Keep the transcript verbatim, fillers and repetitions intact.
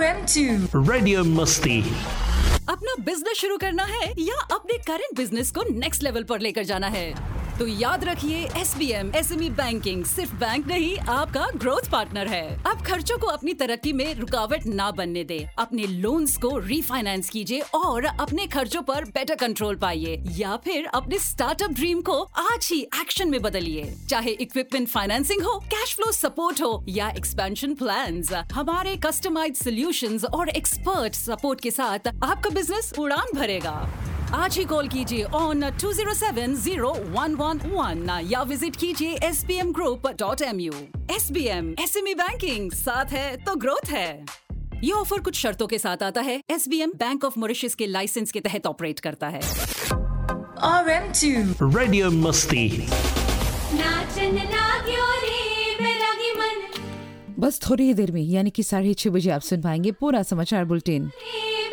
M to radio मस्ती। अपना business शुरू करना है या अपने करंट बिजनेस को नेक्स्ट लेवल पर लेकर जाना है तो याद रखिए S B M S M E banking सिर्फ बैंक नहीं आपका ग्रोथ पार्टनर है। अब खर्चों को अपनी तरक्की में रुकावट ना बनने दे। अपने लोन्स को रीफाइनेंस कीजिए और अपने खर्चों पर बेटर कंट्रोल पाइए या फिर अपने स्टार्टअप ड्रीम को आज ही एक्शन में बदलिए। चाहे इक्विपमेंट फाइनेंसिंग हो, कैश फ्लो सपोर्ट हो या एक्सपेंशन प्लान्स, हमारे कस्टमाइज्ड सॉल्यूशंस और एक्सपर्ट सपोर्ट के साथ आपका बिजनेस उड़ान भरेगा। आज ही कॉल कीजिए on to zero seven zero one one one या विजिट कीजिए S B M group dot M you. S B M S M E banking, साथ है तो ग्रोथ है। ये ऑफर कुछ शर्तों के साथ आता है। S B M bank of Mauritius के लाइसेंस के तहत ऑपरेट करता है। आर एम टू रेडियो मस्ती। बस थोड़ी ही देर में यानी कि साढ़े छह बजे आप सुन पाएंगे पूरा समाचार बुलेटिन।